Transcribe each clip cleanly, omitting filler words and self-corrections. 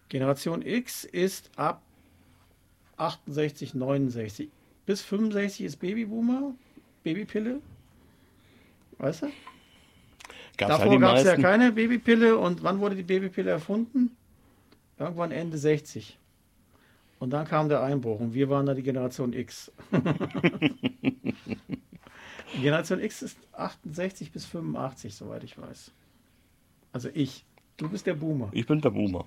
Generation X ist ab 68, 69. Bis 65 ist Babyboomer, Babypille. Weißt du? Davor gab es ja keine Babypille. Und wann wurde die Babypille erfunden? Irgendwann Ende 60. Und dann kam der Einbruch und wir waren da die Generation X. Die Generation X ist 68 bis 85, soweit ich weiß. Also ich. Du bist der Boomer. Ich bin der Boomer.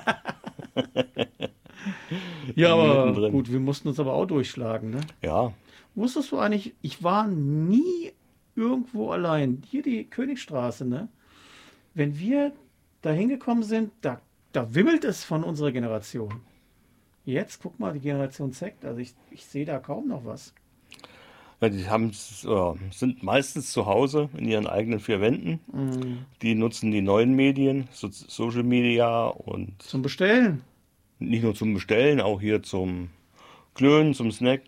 Ja, aber gut, wir mussten uns aber auch durchschlagen, ne? Ja. Wusstest du eigentlich, ich war nie irgendwo allein. Hier die Königstraße, ne? Wenn wir da hingekommen sind, da wimmelt es von unserer Generation. Jetzt, guck mal, die Generation Z, also ich sehe da kaum noch was. Ja, die sind meistens zu Hause in ihren eigenen vier Wänden. Die nutzen die neuen Medien, Social Media und zum Bestellen. Nicht nur zum Bestellen, auch hier zum Klönen, zum Snack,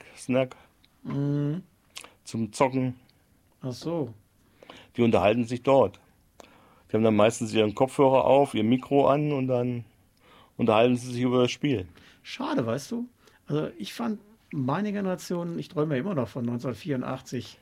zum Zocken. Ach so. Die unterhalten sich dort. Die haben dann meistens ihren Kopfhörer auf, ihr Mikro an und dann unterhalten sie sich über das Spiel. Schade, weißt du? Also ich fand meine Generation, ich träume ja immer noch von 1984.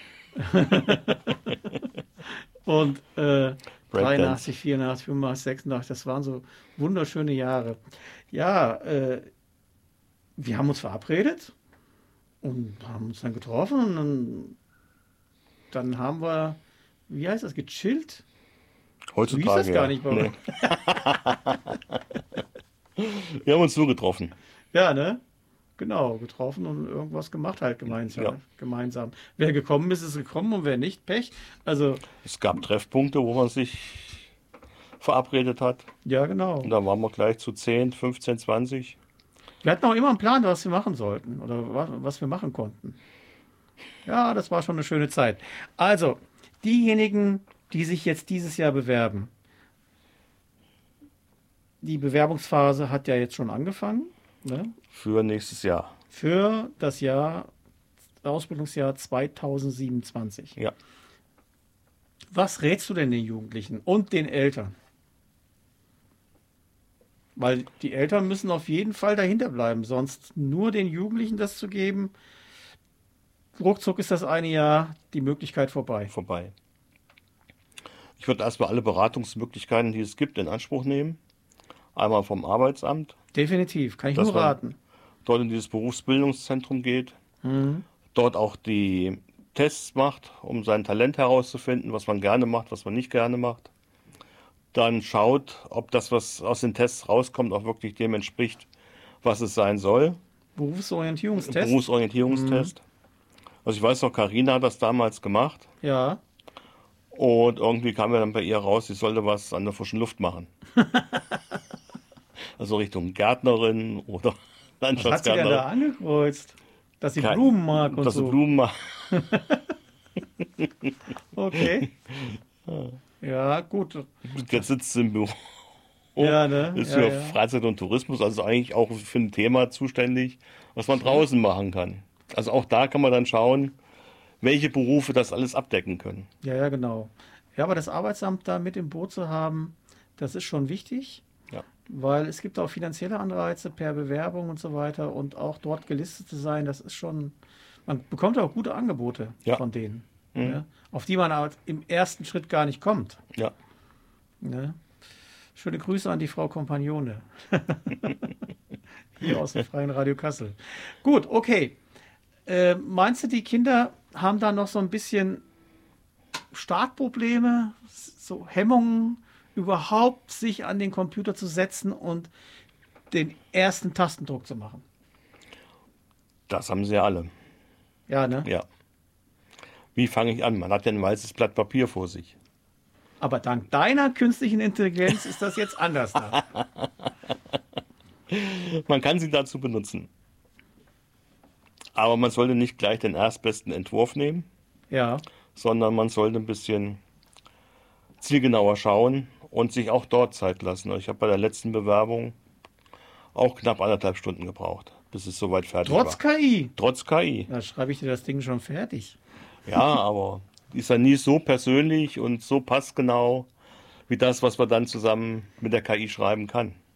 Und 83, 84, 85, 86, das waren so wunderschöne Jahre. Ja, wir haben uns verabredet und haben uns dann getroffen und dann haben wir, wie heißt das, gechillt? Heutzutage so hieß das gar nicht bei uns. Wir haben uns so getroffen. Ja, ne? Genau, getroffen und irgendwas gemacht halt gemeinsam. Wer gekommen ist, ist gekommen und wer nicht, Pech. Also es gab Treffpunkte, wo man sich verabredet hat. Ja, genau. Und da waren wir gleich zu 10, 15, 20. Wir hatten auch immer einen Plan, was wir machen sollten oder was wir machen konnten. Ja, das war schon eine schöne Zeit. Also, diejenigen, die sich jetzt dieses Jahr bewerben. Die Bewerbungsphase hat ja jetzt schon angefangen. Ne? Für nächstes Jahr. Für das Ausbildungsjahr 2027. Ja. Was rätst du denn den Jugendlichen und den Eltern? Weil die Eltern müssen auf jeden Fall dahinter bleiben, sonst nur den Jugendlichen das zu geben, ruckzuck ist das eine Jahr die Möglichkeit vorbei. Ich würde erstmal alle Beratungsmöglichkeiten, die es gibt, in Anspruch nehmen. Einmal vom Arbeitsamt. Definitiv, kann ich nur raten. Dort in dieses Berufsbildungszentrum geht. Dort auch die Tests macht, um sein Talent herauszufinden, was man gerne macht, was man nicht gerne macht. Dann schaut, ob das, was aus den Tests rauskommt, auch wirklich dem entspricht, was es sein soll. Berufsorientierungstest. Also ich weiß noch, Carina hat das damals gemacht. Ja. Und irgendwie kam ja dann bei ihr raus, sie sollte was an der frischen Luft machen. Also Richtung Gärtnerin oder Landschaftsgärtnerin. Was hat sie denn da angekreuzt? Dass sie Blumen mag und so. Dass sie Blumen mag. Okay. Ja, gut. Jetzt sitzt sie im Büro. Ja, ne? Ist für Freizeit und Tourismus, also eigentlich auch für ein Thema zuständig, was man draußen machen kann. Also auch da kann man dann schauen, welche Berufe das alles abdecken können. Ja, genau. Ja, aber das Arbeitsamt da mit im Boot zu haben, das ist schon wichtig. Ja. Weil es gibt auch finanzielle Anreize per Bewerbung und so weiter und auch dort gelistet zu sein, das ist schon, man bekommt auch gute Angebote von denen, ne? Auf die man aber im ersten Schritt gar nicht kommt. Ja. Ne? Schöne Grüße an die Frau Kompagnone. Hier aus dem Freien Radio Kassel. Gut, okay. Meinst du, die Kinder haben da noch so ein bisschen Startprobleme, so Hemmungen, überhaupt sich an den Computer zu setzen und den ersten Tastendruck zu machen? Das haben sie ja alle. Ja, ne? Ja. Wie fange ich an? Man hat ja ein weißes Blatt Papier vor sich. Aber dank deiner künstlichen Intelligenz ist das jetzt anders da. Man kann sie dazu benutzen. Aber man sollte nicht gleich den erstbesten Entwurf nehmen. Ja. Sondern man sollte ein bisschen zielgenauer schauen und sich auch dort Zeit lassen. Ich habe bei der letzten Bewerbung auch knapp 1,5 Stunden gebraucht, bis es soweit fertig war. Trotz KI? Trotz KI. Da schreibe ich dir das Ding schon fertig. Ja, aber ist ja nie so persönlich und so passgenau wie das, was man dann zusammen mit der KI schreiben kann.